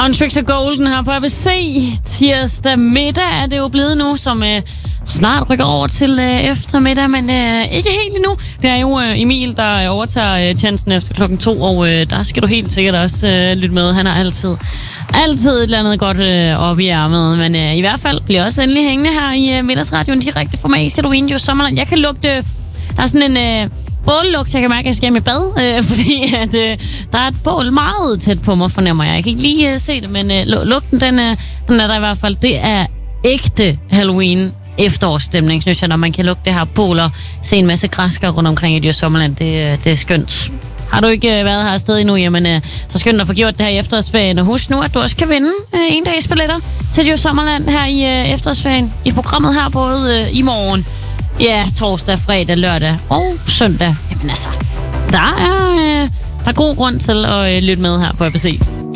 Unstricted Golden her på ABC. Tirsdag middag er det jo blevet nu, som snart rykker over til eftermiddag, men ikke helt endnu. Det er jo Emil, der overtager tjenesten efter 2:00, og der skal du helt sikkert også lytte med. Han har altid et eller andet godt op i ærmet, men i hvert fald bliver også endelig hængende her i middagsradioen direkte fra Magisk Halloween Jo Sommerland. Jeg kan lugte, der er sådan en bållugt, jeg kan mærke, at jeg skal hjem i bad, fordi at, der er et bål meget tæt på mig, fornemmer jeg. Jeg kan ikke lige se det, men lugten, den er der i hvert fald. Det er ægte Halloween efterårsstemning, synes jeg, når man kan lugte det her bål og se en masse græskere rundt omkring i Jo Sommerland. Det er skønt. Har du ikke været her afsted endnu, jamen, så skønt at få gjort det her i efterårsferien. Og husk nu, at du også kan vinde en dags billetter til Jo Sommerland her i efterårsferien. I programmet her både i morgen, ja, torsdag, fredag, lørdag og søndag. Jamen altså, der er god grund til at lytte med her på ABC.